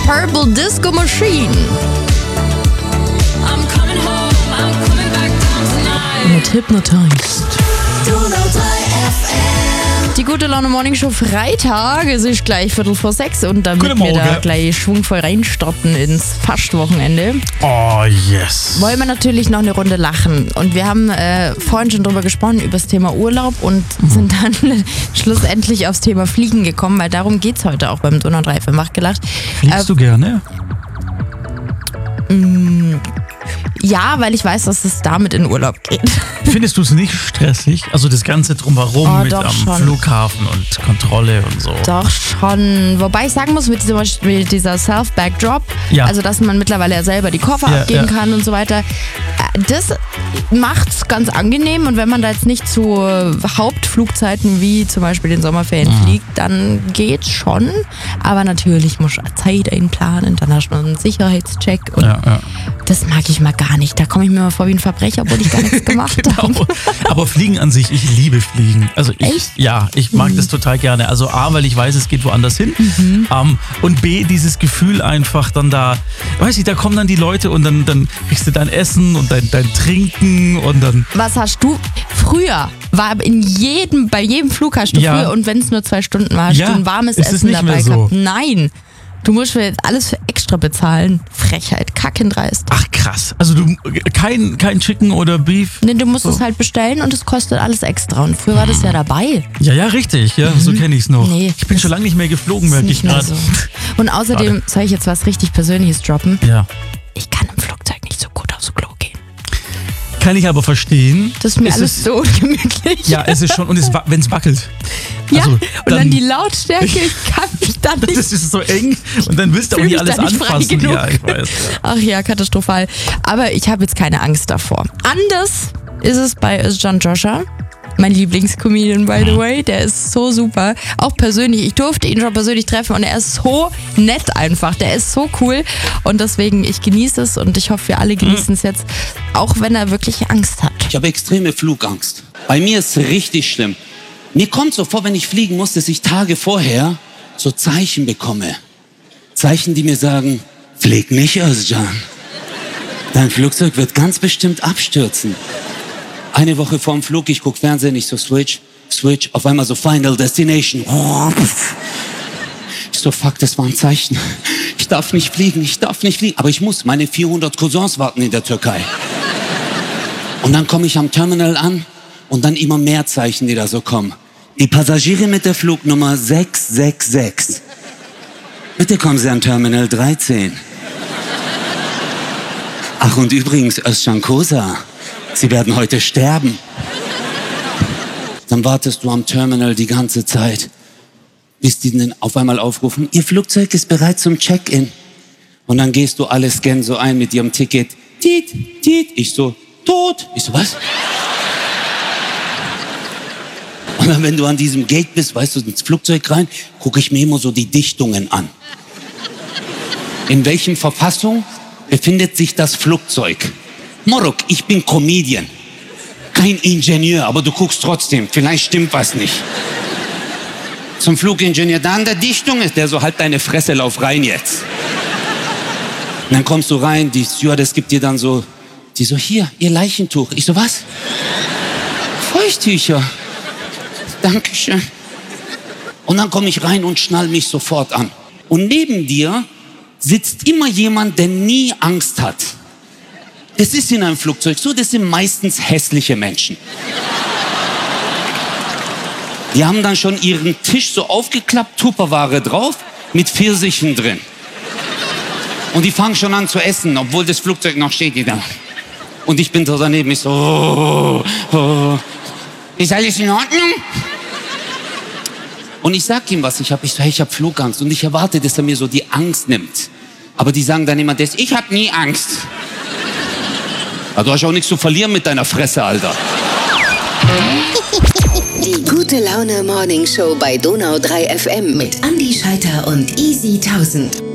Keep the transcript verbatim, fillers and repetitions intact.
Purple Disco Machine. Mit Hypnotized. Die gute Laune Morning Show Freitag. Es ist gleich Viertel vor sechs und damit wir da gleich schwungvoll reinstarten ins Fastwochenende. Oh yes. Wollen wir natürlich noch eine Runde lachen. Und wir haben äh, vorhin schon drüber gesprochen, über das Thema Urlaub und mhm. sind dann schlussendlich aufs Thema Fliegen gekommen, weil darum geht es heute auch beim Donau drei F M Wachgelacht. Fliegst äh, du gerne? Mh, Ja, weil ich weiß, dass es damit in Urlaub geht. Findest du es nicht stressig? Also das Ganze drumherum oh, mit am schon. Flughafen und Kontrolle und so. Doch schon. Wobei ich sagen muss, mit dieser, mit dieser Self-Bag-Drop, ja. also dass man mittlerweile ja selber die Koffer ja, abgeben ja. kann und so weiter, das macht's ganz angenehm. Und wenn man da jetzt nicht zu Hauptflugzeiten wie zum Beispiel den Sommerferien mhm. fliegt, dann geht's schon. Aber natürlich muss man Zeit einplanen, dann hast du einen Sicherheitscheck und ja, ja. das mag ich mal gar nicht. Da komme ich mir mal vor wie ein Verbrecher, obwohl ich gar nichts gemacht genau. habe. Aber Fliegen an sich, ich liebe Fliegen. Also ich, Echt? Ja, ich mag mhm. das total gerne. Also A, weil ich weiß, es geht woanders hin. Mhm. Um, und B, dieses Gefühl einfach dann da, weiß ich, da kommen dann die Leute und dann, dann kriegst du dein Essen und dein, dein Trinken und dann... Was hast du? Früher war in jedem, bei jedem Flug hast du ja. früher, und wenn es nur zwei Stunden war, hast ja. du ein warmes Ist Essen dabei so? gehabt. Nein. Du musst für jetzt alles für extra bezahlen. Frechheit, kackendreist. Ach krass, also du kein, kein Chicken oder Beef? Nee, du musst so. es halt bestellen und es kostet alles extra. Und früher war das ja dabei. Ja, ja, richtig, ja, mhm. so kenne ich es noch. Nee, ich bin schon lange nicht mehr geflogen, merke ich gerade. So. Und außerdem Schade. soll ich jetzt was richtig Persönliches droppen. Ja. Ich kann im Flugzeug nicht so gut aufs Klo gehen. Kann ich aber verstehen. Das ist mir es alles ist, so ungemütlich. Ja, es ist schon, und wenn es wackelt. Ja, also, und dann, dann die Lautstärke, ich kann mich da nicht... Das ist so eng und dann willst du auch nicht alles nicht anfassen. Ja, ich weiß. Ja. Ach ja, katastrophal. Aber ich habe jetzt keine Angst davor. Anders ist es bei Özcan Joshua. Mein Lieblingscomedian, by the way. Der ist so super. Auch persönlich. Ich durfte ihn schon persönlich treffen und er ist so nett einfach. Der ist so cool. Und deswegen, ich genieße es und ich hoffe, wir alle genießen es jetzt. Auch wenn er wirklich Angst hat. Ich habe extreme Flugangst. Bei mir ist es richtig schlimm. Mir kommt so vor, wenn ich fliegen muss, dass ich Tage vorher so Zeichen bekomme. Zeichen, die mir sagen, flieg nicht, Özcan. Dein Flugzeug wird ganz bestimmt abstürzen. Eine Woche vorm Flug, ich guck Fernsehen, ich so Switch, Switch, auf einmal so Final Destination. Ich so, fuck, das war ein Zeichen. Ich darf nicht fliegen, ich darf nicht fliegen. Aber ich muss, meine vierhundert Cousins warten in der Türkei. Und dann komme ich am Terminal an und dann immer mehr Zeichen, die da so kommen. Die Passagiere mit der Flugnummer sechs sechs sechs. Bitte kommen Sie an Terminal dreizehn. Ach, und übrigens, Özcan Kosa. Sie werden heute sterben. Dann wartest du am Terminal die ganze Zeit, bis die dann auf einmal aufrufen, Ihr Flugzeug ist bereit zum Check-in. Und dann gehst du alle scannen so ein mit ihrem Ticket. Tiet, tiet. Ich so, tot. Ich so, was? Und dann, wenn du an diesem Gate bist, weißt du, ins Flugzeug rein, gucke ich mir immer so die Dichtungen an. In welchen Verfassung befindet sich das Flugzeug? Morok, ich bin Comedian, kein Ingenieur, aber du guckst trotzdem, vielleicht stimmt was nicht. Zum Flugingenieur, da an der Dichtung ist der so, halt deine Fresse, lauf rein jetzt. Und dann kommst du rein, die Stewardess gibt dir dann so, die so, hier, ihr Leichentuch. Ich so, was? Feuchttücher. Dankeschön. Und dann komme ich rein und schnall mich sofort an. Und neben dir sitzt immer jemand, der nie Angst hat. Das ist in einem Flugzeug so, das sind meistens hässliche Menschen. Die haben dann schon ihren Tisch so aufgeklappt, Tupperware drauf, mit Pfirsichen drin. Und die fangen schon an zu essen, obwohl das Flugzeug noch steht. Die da. Und ich bin da daneben, ich so, oh, oh. Ist alles in Ordnung? Und ich sag ihm, was ich habe. Ich so, hey, ich habe Flugangst. Und ich erwarte, dass er mir so die Angst nimmt. Aber die sagen dann immer das, ich habe nie Angst. Ja, du hast auch nichts zu verlieren mit deiner Fresse, Alter. Die gute Laune Morning Show bei Donau drei F M mit Andi Scheiter und Easy tausend.